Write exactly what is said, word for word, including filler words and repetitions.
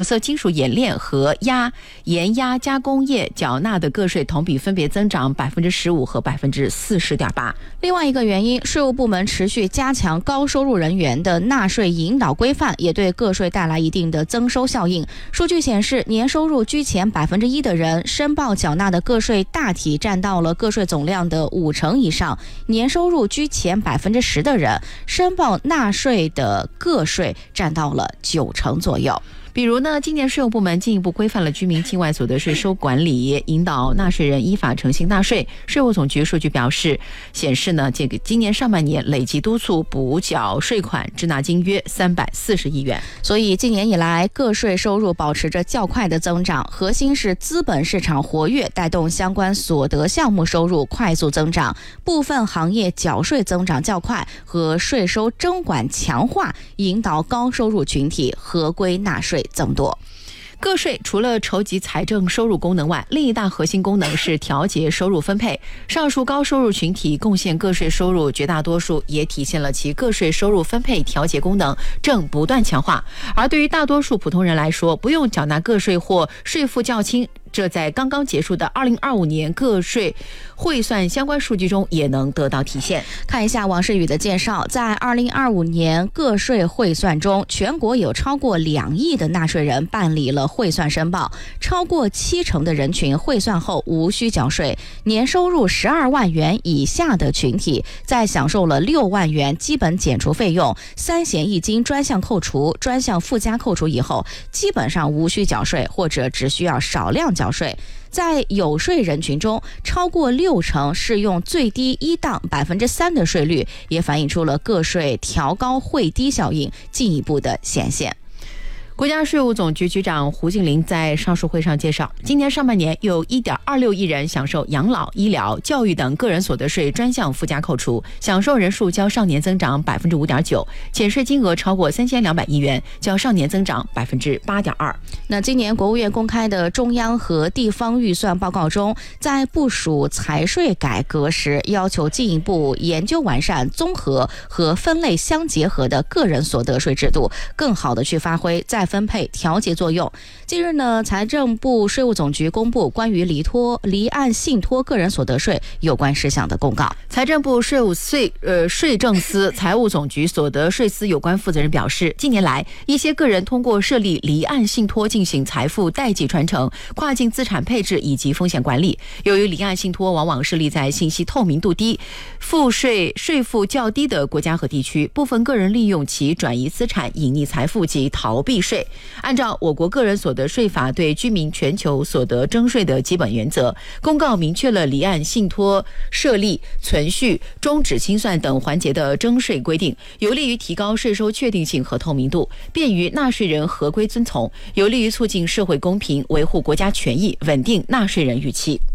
色金属冶炼和压盐压加工业缴纳的个税同比分别增长百分之十五和百分之四十点八。 另外一个原因，税务部门持续加强高收入人员的纳税引导规范，也对个税带来一定的增收效应。数据显示，年收入居前百分之一的人申报缴纳的个税大体占到了个税总量的五成以上；年收入居前百分之十的人申报纳税的个税占到了九成左右。 比如呢，今年税务部门进一步规范了居民境外所得税收管理，引导纳税人依法诚信纳税。税务总局数据表示，显示呢，这个今年上半年累计督促补缴税款滞纳金约三百四十亿元。 所以今年以来，个税收入保持着较快的增长，核心是资本市场活跃，带动相关所得项目收入快速增长。部分行业缴税增长较快，和税收征管强化，引导高收入群体合规纳税增多。 个税除了筹集财政收入功能外，另一大核心功能是调节收入分配。上述高收入群体贡献个税收入绝大多数，也体现了其个税收入分配调节功能正不断强化。而对于大多数普通人来说，不用缴纳个税或税负较轻，这在刚刚结束的二零二五年个税汇算相关数据中也能得到体现。 看一下王世宇的介绍，在二零二五年个税汇算中，全国有超过两亿的纳税人办理了汇算申报，超过七成的人群汇算后无需缴税。年收入十二万元以下的群体，在享受了六万元基本减除费用、三险一金专项扣除、专项附加扣除以后，基本上无需缴税，或者只需要少量缴税。在有税人群中，超过六成适用最低一档百分之三的税率，也反映出了个税调高汇低效应进一步的显现。 国家税务总局局长胡静林在上述会上介绍，今年上半年有 一点二六亿人享受养老、医疗、教育等个人所得税专项附加扣除，享受人数较上年增长 百分之五点九， 减税金额超过三千两百亿元，较上年增长 百分之八点二。 那今年国务院公开的中央和地方预算报告中，在部署财税改革时，要求进一步研究完善综合和分类相结合的个人所得税制度，更好地去发挥再分配调节作用。近日呢，财政部税务总局公布关于离托、离岸信托个人所得税有关事项的公告。 财政部税务税呃税政司、财务总局所得税司有关负责人表示，近年来一些个人通过设立离岸信托进行财富代际传承、跨境资产配置以及风险管理。由于离岸信托往往设立在信息透明度低、赋税税负较低的国家和地区，部分个人利用其转移资产、隐匿财富及逃避税。按照我国个人所得税法对居民全球所得征税的基本原则，公告明确了离岸信托设立、存续、终止清算等环节的征税规定，有利于提高税收确定性和透明度，便于纳税人合规遵从，有利于促进社会公平，维护国家权益，稳定纳税人预期。